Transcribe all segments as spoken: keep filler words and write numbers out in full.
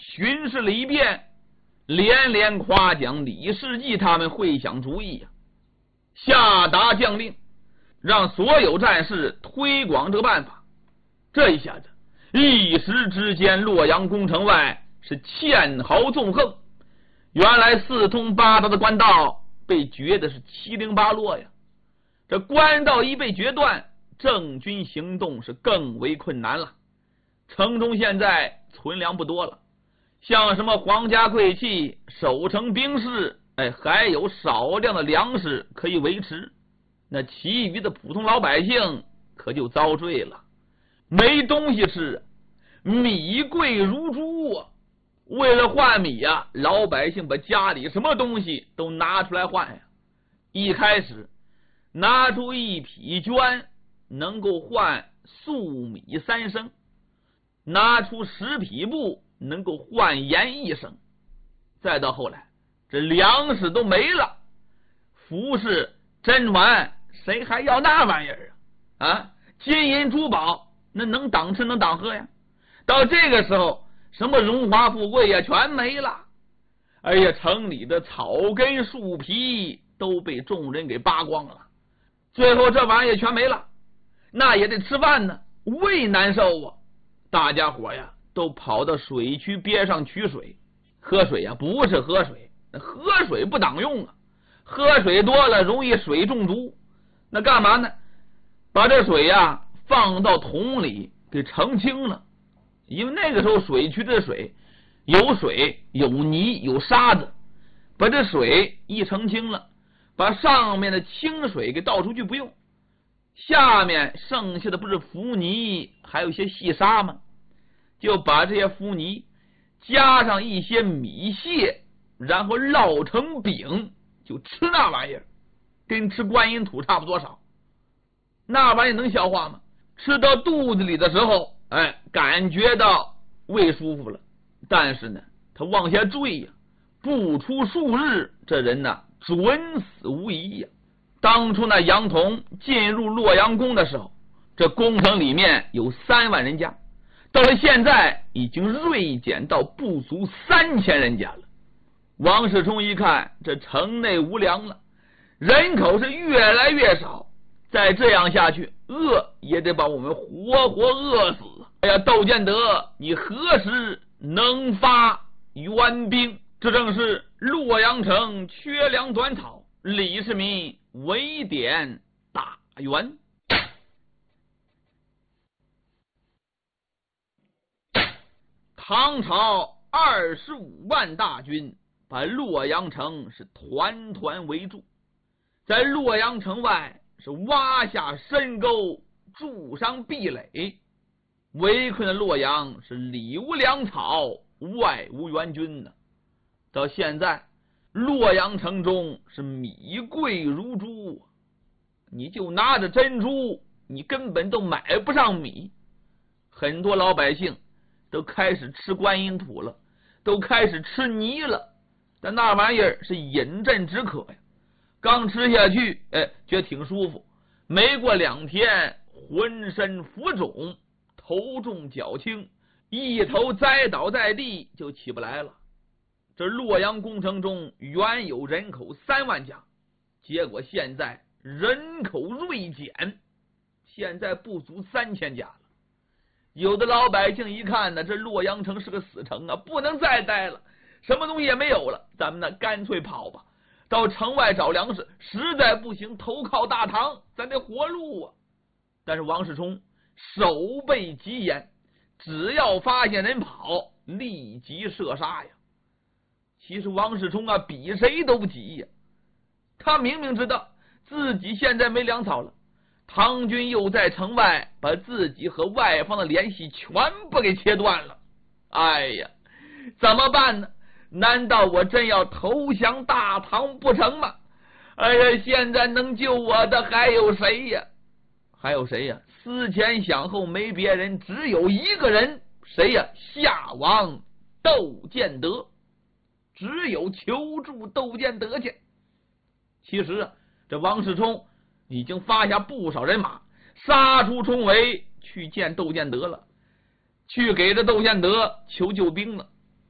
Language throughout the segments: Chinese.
巡视了一遍，连连夸奖李世绩他们会想主意呀、啊，下达将令，让所有战士推广这个办法。这一下子，一时之间，洛阳宫城外是堑壕纵横，原来四通八达的官道被绝的是七零八落呀。这官道一被决断，郑军行动是更为困难了。城中现在存粮不多了，像什么皇家贵戚、守城兵士，哎，还有少量的粮食可以维持，那其余的普通老百姓可就遭罪了，没东西吃，米贵如珠啊！为了换米呀、啊，老百姓把家里什么东西都拿出来换呀。一开始拿出一匹绢能够换粟米三升，拿出十匹布能够换盐一升，再到后来这粮食都没了，服饰珍玩谁还要那玩意儿啊？啊，金银珠宝那能挡吃能挡喝呀？到这个时候，什么荣华富贵呀，全没了。哎呀，城里的草根树皮都被众人给扒光了，最后这玩意儿全没了，那也得吃饭呢，胃难受啊！大家伙呀，都跑到水渠边上取水，喝水呀，不是喝水，喝水不挡用啊，喝水多了容易水中毒。那干嘛呢？把这水呀放到桶里给澄清了，因为那个时候水渠的水有水有泥有沙子，把这水一澄清了，把上面的清水给倒出去不用，下面剩下的不是浮泥还有一些细沙吗？就把这些浮泥加上一些米屑，然后烙成饼，就吃那玩意儿，跟吃观音土差不多少。那玩意儿能消化吗？吃到肚子里的时候，哎，感觉到胃舒服了，但是呢他往下坠呀、啊，不出数日，这人呢准死无疑呀、啊。当初那杨童进入洛阳宫的时候，这宫城里面有三万人家，到了现在已经锐减到不足三千人家了。王世充一看这城内无粮了，人口是越来越少，再这样下去，饿也得把我们活活饿死。哎呀，窦建德，你何时能发援兵？这正是洛阳城缺粮短草，李世民围点大援。唐朝二十五万大军把洛阳城是团团围住，在洛阳城外是挖下深沟，筑上壁垒，围困的洛阳是里无粮草，外无援军呢。到现在洛阳城中是米贵如珠，你就拿着珍珠你根本都买不上米，很多老百姓都开始吃观音土了，都开始吃泥了，但那玩意儿是饮鸩止渴呀，刚吃下去哎，觉得挺舒服，没过两天浑身浮肿，头重脚轻，一头栽倒在地就起不来了。这洛阳宫城中原有人口三万家，结果现在人口锐减，现在不足三千家了。有的老百姓一看呢，这洛阳城是个死城啊，不能再待了，什么东西也没有了，咱们呢干脆跑吧，到城外找粮食，实在不行投靠大唐，咱得活路啊。但是王世充守备极严，只要发现人跑，立即射杀呀。其实王世充啊，比谁都急呀，他明明知道自己现在没粮草了，唐军又在城外把自己和外方的联系全部给切断了。哎呀，怎么办呢？难道我真要投降大唐不成吗？哎呀，现在能救我的还有谁呀？还有谁呀？思前想后没别人，只有一个人，谁呀？夏王窦建德，只有求助窦建德去。其实啊，这王世充已经发下不少人马，杀出重围去见窦建德了，去给这窦建德求救兵了。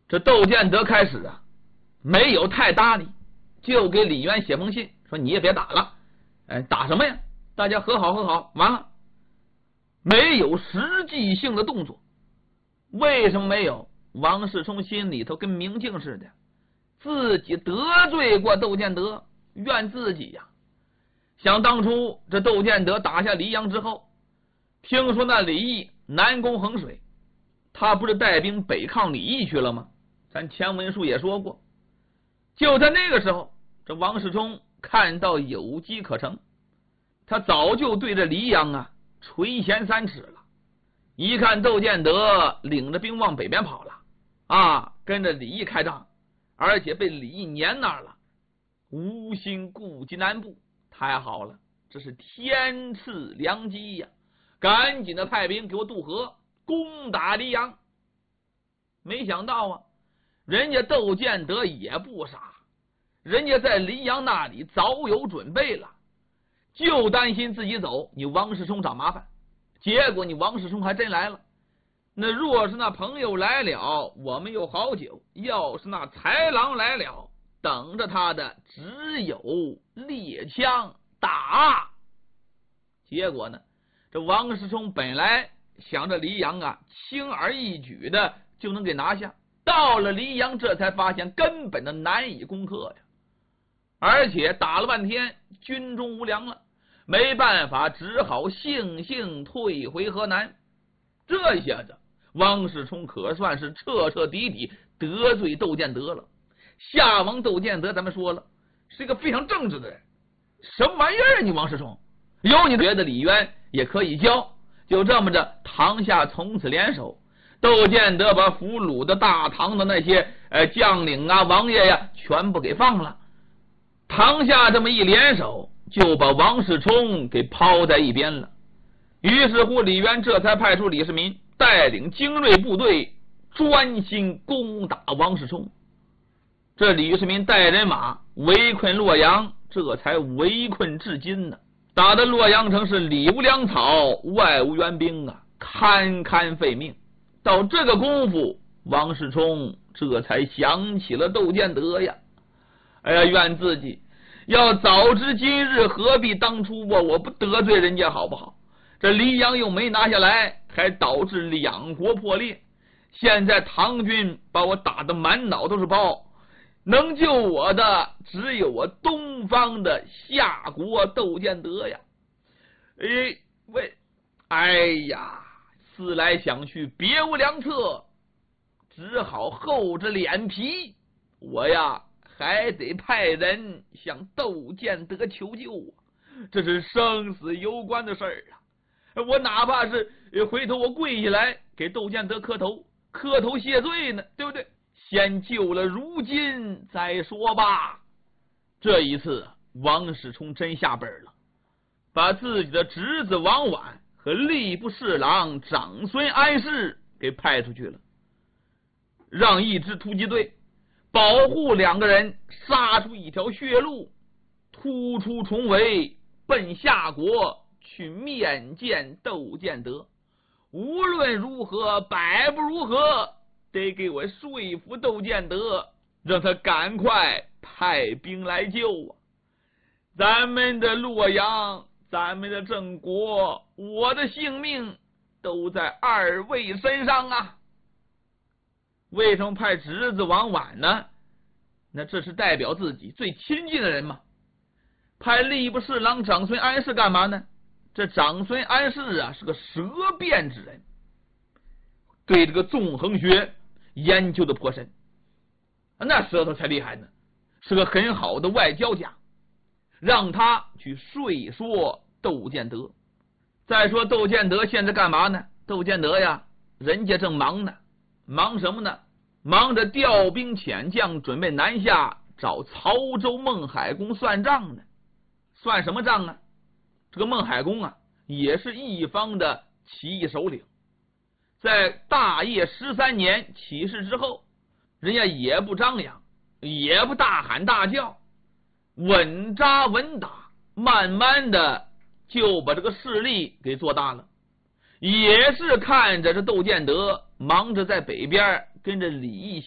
这窦建德开始啊没有太搭理，就给李渊写封信说你也别打了，哎，打什么呀？大家和好和好，完了，没有实际性的动作。为什么没有？王世充心里头跟明镜似的，自己得罪过窦建德，怨自己呀。想当初这窦建德打下黎阳之后，听说那李毅南攻衡水，他不是带兵北抗李毅去了吗？咱前文书也说过，就在那个时候，这王世充看到有机可乘，他早就对着黎阳啊垂涎三尺了。一看窦建德领着兵往北边跑了啊，跟着李毅开仗，而且被李毅撵那儿了，无心顾及南部，太好了，这是天赐良机呀！赶紧的派兵给我渡河，攻打黎阳。没想到啊，人家窦建德也不傻，人家在黎阳那里早有准备了，就担心自己走，你王世充找麻烦。结果你王世充还真来了。那若是那朋友来了，我们有好酒；要是那豺狼来了，等着他的只有猎枪打。结果呢，这王世充本来想着黎阳啊轻而易举的就能给拿下，到了黎阳这才发现根本的难以攻克呀，而且打了半天军中无粮了，没办法，只好悻悻退回河南。这下子王世充可算是彻彻底底得罪窦建德了。夏王窦建德咱们说了是一个非常正直的人，什么玩意儿啊你王世充，有你觉得李渊也可以教。就这么着，唐夏从此联手，窦建德把俘虏的大唐的那些呃将领啊王爷呀全部给放了。唐夏这么一联手，就把王世充给抛在一边了。于是乎李渊这才派出李世民带领精锐部队专心攻打王世充。这李世民带人马围困洛阳，这才围困至今呢。打的洛阳城是里无粮草，外无援兵啊，堪堪废命。到这个功夫，王世充这才想起了窦建德呀。哎呀，怨自己要早知今日，何必当初我我不得罪人家好不好？这黎阳又没拿下来，还导致两国破裂。现在唐军把我打得满脑都是包，能救我的只有我东方的夏国窦建德呀。哎喂，哎呀，思来想去别无良策，只好厚着脸皮，我呀还得派人向窦建德求救啊！这是生死攸关的事儿啊！我哪怕是回头我跪下来给窦建德磕头，磕头谢罪呢，对不对？先救了如今再说吧。这一次王世充真下本了，把自己的侄子王绾和吏部侍郎长孙安世给派出去了，让一支突击队保护两个人，杀出一条血路，突出重围，奔夏国去面见窦建德。无论如何，百不如何，得给我说服窦建德，让他赶快派兵来救啊！咱们的洛阳，咱们的郑国，我的性命都在二位身上啊！为什么派侄子王绾呢？那这是代表自己最亲近的人嘛。派吏部侍郎长孙安世干嘛呢？这长孙安世啊是个舌辩之人，对这个纵横学研究的颇深，那舌头才厉害呢，是个很好的外交家，让他去说说窦建德。再说窦建德现在干嘛呢？窦建德呀，人家正忙呢，忙什么呢？忙着调兵遣将，准备南下找曹州孟海公算账呢。算什么账啊？这个孟海公啊，也是一方的起义首领，在大业十三年起事之后，人家也不张扬，也不大喊大叫，稳扎稳打，慢慢的就把这个势力给做大了。也是看着这窦建德忙着在北边跟着李毅